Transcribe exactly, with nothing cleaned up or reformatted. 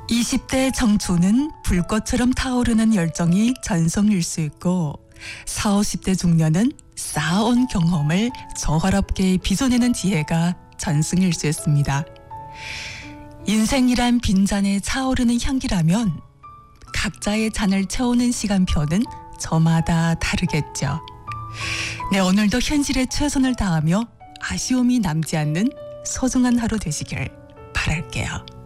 이십 대 청춘은 불꽃처럼 타오르는 열정이 전성일 수 있고 사오십 대 중년은 쌓아온 경험을 조화롭게 빚어내는 지혜가 전승일 수 있습니다. 인생이란 빈잔에 차오르는 향기라면 각자의 잔을 채우는 시간표는 저마다 다르겠죠. 네, 오늘도 현실에 최선을 다하며 아쉬움이 남지 않는 소중한 하루 되시길 바랄게요.